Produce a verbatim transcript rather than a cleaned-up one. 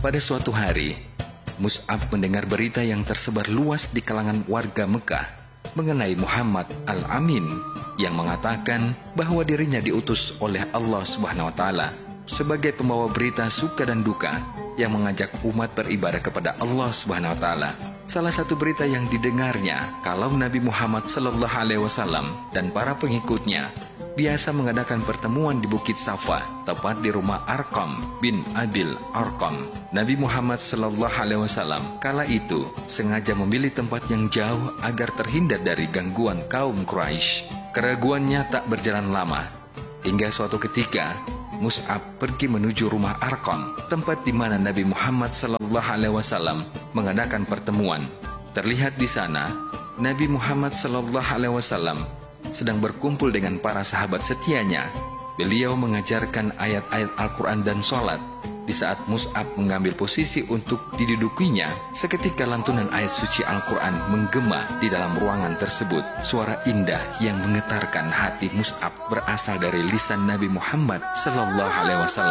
Pada suatu hari, Mus'ab mendengar berita yang tersebar luas di kalangan warga Mekah mengenai Muhammad Al-Amin yang mengatakan bahwa dirinya diutus oleh Allah Subhanahu wa Ta'ala sebagai pembawa berita suka dan duka yang mengajak umat beribadah kepada Allah Subhanahu wa Ta'ala. Salah satu berita yang didengarnya kalau Nabi Muhammad Sallallahu Alaihi Wasallam dan para pengikutnya biasa mengadakan pertemuan di Bukit Safa, tepat di rumah Arqam bin Abil Arqam. Nabi Muhammad Sallallahu Alaihi Wasallam kala itu sengaja memilih tempat yang jauh agar terhindar dari gangguan kaum Quraisy. Keraguannya tak berjalan lama, hingga suatu ketika Mus'ab pergi menuju rumah Arqam, tempat di mana Nabi Muhammad Sallallahu Alaihi Wasallam mengadakan pertemuan. Terlihat di sana, Nabi Muhammad Sallallahu Alaihi Wasallam sedang berkumpul dengan para sahabat setianya. Beliau mengajarkan ayat-ayat Al-Quran dan sholat. Di saat Mus'ab mengambil posisi untuk didudukinya, seketika lantunan ayat suci Al-Quran menggema di dalam ruangan tersebut. Suara indah yang menggetarkan hati Mus'ab berasal dari lisan Nabi Muhammad Sallallahu Alaihi Wasallam.